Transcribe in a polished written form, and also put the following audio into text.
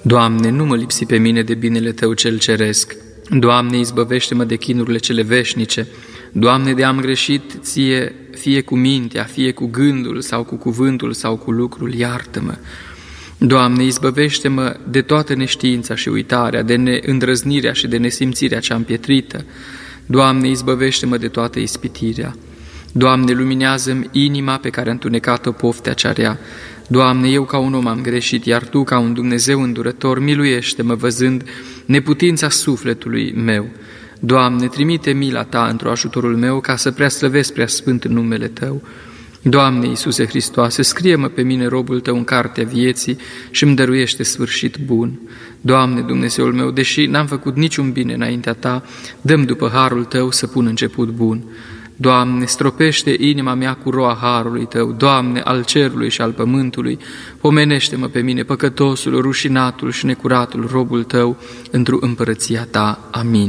Doamne, nu mă lipsi pe mine de binele Tău cel ceresc. Doamne, izbăvește-mă de chinurile cele veșnice. Doamne, de am greșit Ție, fie cu mintea, fie cu gândul, sau cu cuvântul, sau cu lucrul, iartă-mă. Doamne, izbăvește-mă de toată neștiința și uitarea, de neîndrăznirea și de nesimțirea cea împietrită. Doamne, izbăvește-mă de toată ispitirea. Doamne, luminează-mi inima pe care a întunecat-o poftea cea rea. Doamne, eu ca un om am greșit, iar Tu, ca un Dumnezeu îndurător, miluiește-mă văzând neputința sufletului meu. Doamne, trimite mila Ta într-o ajutorul meu, ca să preaslăvesc preasfânt numele Tău. Doamne Iisuse Hristoase, scrie-mă pe mine, robul Tău, în cartea vieții și îmi dăruiește sfârșit bun. Doamne, Dumnezeul meu, deși n-am făcut niciun bine înaintea Ta, dă-mi după harul Tău să pun început bun. Doamne, stropește inima mea cu roa harului Tău, Doamne, al cerului și al pământului, pomenește-mă pe mine, păcătosul, rușinatul și necuratul, robul Tău, într-o împărăția Ta. Amin.